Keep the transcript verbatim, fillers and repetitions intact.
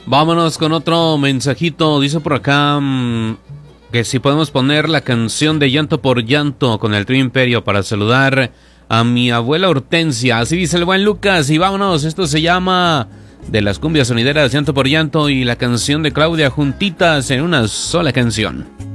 Vámonos con otro mensajito. Dice por acá mmm, que si podemos poner la canción de Llanto por Llanto con el Trío Imperio para saludar a mi abuela Hortensia. Así dice el buen Lucas. Y vámonos, esto se llama De las Cumbias Sonideras, Llanto por Llanto, y la canción de Claudia, juntitas en una sola canción.